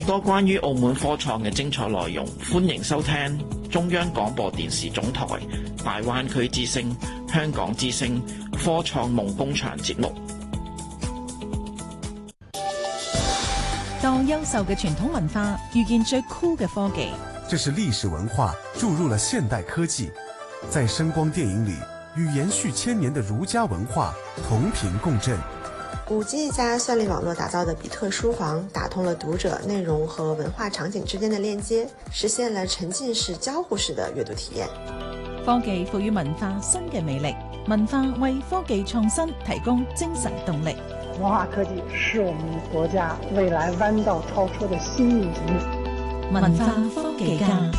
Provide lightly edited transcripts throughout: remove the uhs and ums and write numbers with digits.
多關於澳門科創嘅精彩內容，歡迎收聽中央廣播電視總台大灣區之聲、香港之聲科創夢工場節目。 當優秀嘅傳統文化遇見最酷嘅科技， 這是歷史文化注入了現代科技，在聲光電影裏與延續千年的儒家文化同頻共振。 5G 加算力網絡打造的比特書房，打通了讀者內容和文化場景之間的鏈接，實現了沉浸式交互式的閱讀體驗。 科技賦予文化新嘅魅力，文化為科技創新提供精神動力。 文化科技是我們國家未來彎道超車的新引擎。 文化科技家。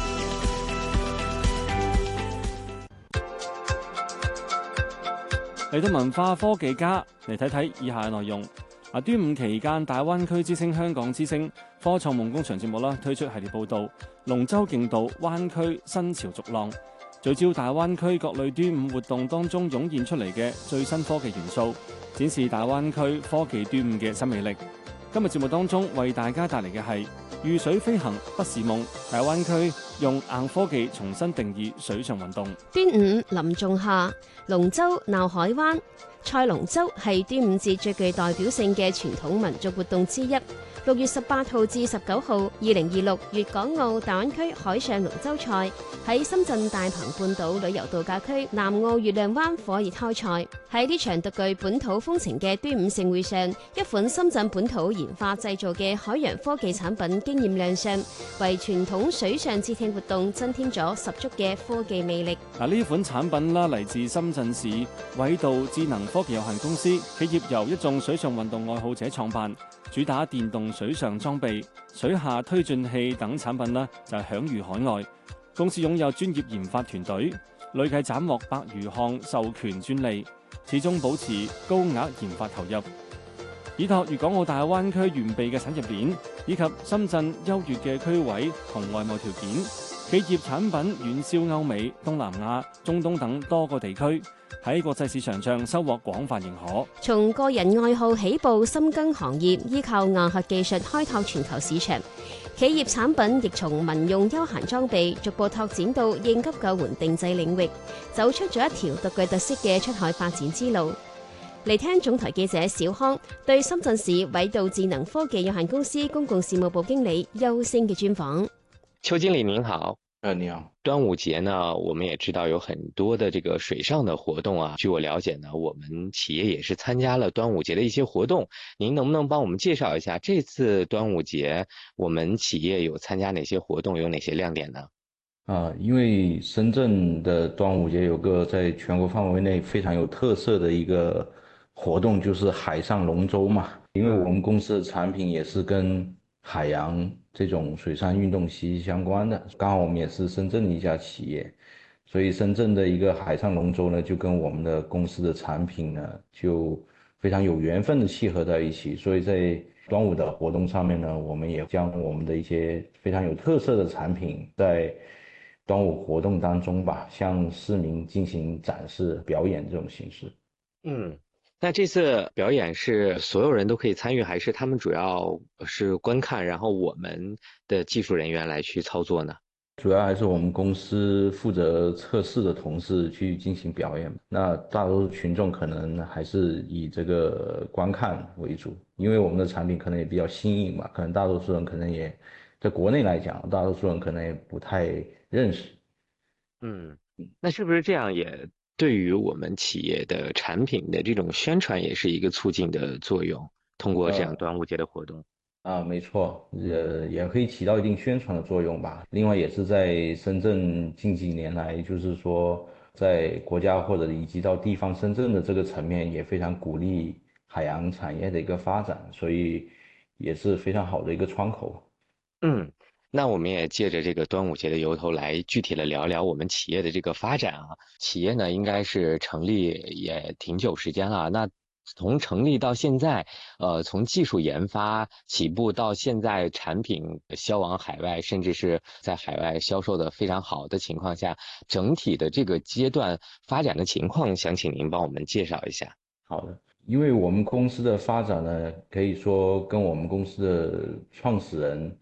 嚟到文化科技家嚟睇睇以下嘅內容。端午期間，大灣區之星、香港之星科創夢工場節目啦，推出系列報導，龍舟競渡灣區新潮逐浪，聚焦大灣區各類端午活動當中湧現出嚟嘅最新科技元素，展示大灣區科技端午嘅新魅力。今日節目當中為大家帶嚟嘅係遇水飛行不是夢，大灣區用硬科技重新定義水上運動。 端午臨仲夏，龍舟鬧海灣。賽龍舟係端午節最具代表性嘅傳統民族活動之一。6月18號至19號，2026粵港澳大灣區海上龍舟賽喺深圳大鵬半島旅遊度假區南澳月亮灣火熱開賽。喺呢場獨具本土風情嘅端午盛會上，一款深圳本土研發製造嘅海洋科技產品驚豔亮相，為傳統水上節慶活動增添咗十足嘅科技魅力。 呢款產品啦，嚟自深圳市緯度智能科技有限公司，企業由一眾水上運動愛好者創辦，主打電動水上裝備、水下推進器等產品呢就係享譽海外。公司擁有專業研發團隊，累計斬獲100餘項授權專利，始終保持高額研發投入。依託粵港澳大灣區完備嘅產業鏈，以及深圳優越嘅區位同外貿條件，企業產品遠銷歐美、東南亞、中東等多個地區，喺國際市場上收穫廣泛認可。 從個人愛好起步，深耕行業，依靠硬核技術開拓全球市場。企業產品亦從民用休閒裝備逐步拓展到應急救援定製領域，走出咗一條獨具特色嘅出海發展之路。嚟聽總台記者小康對深圳市緯度智能科技有限公司公共事務部經理邱星嘅專訪。 邱經理您好。 你好。 端午節呢，我們也知道有很多的這個水上的活動啊。據我了解呢，我們企業也是參加了端午節的一些活動。您能不能幫我們介紹一下這次端午節我們企業有參加哪些活動，有哪些亮點呢？ 因為深圳的端午節有個在全國範圍內非常有特色的一個活動，就是海上龍舟嘛。因為我們公司的產品也是跟海洋這種水上運動息息相關的，剛好我們也是深圳的一家企業，所以深圳的一個海上龍舟呢，就跟我們的公司的產品呢，就非常有緣分的契合在一起。所以在端午的活動上面呢，我們也將我們的一些非常有特色的產品在端午活動當中吧，向市民進行展示表演這種形式。 那這次表演是所有人都可以參與，還是他們主要是觀看，然後我們的技術人員來去操作呢？ 主要還是我們公司負責測試的同事去進行表演。那大多數群眾可能還是以這個觀看為主，因為我們的產品可能也比較新穎嘛，可能大多數人可能也在國內來講，大多數人可能也不太認識。 那是不是這樣也對於我們企業的產品的這種宣傳也是一個促進的作用，通過這樣端午節的活動？ 沒錯，也可以起到一定宣傳的作用吧。另外也是在深圳近幾年來，就是說在國家或者以及到地方深圳的這個層面，也非常鼓勵海洋產業的一個發展，所以也是非常好的一個窗口。 那我們也借着這個端午節的由頭來具體的聊聊我們企業的這個發展啊。企業呢應該是成立也挺久時間了，那從成立到現在，從技術研發起步到現在產品銷往海外，甚至是在海外銷售的非常好的情況下，整體的這個階段發展的情況，想請您幫我們介紹一下。 好的，因為我們公司的發展呢，可以說跟我們公司的創始人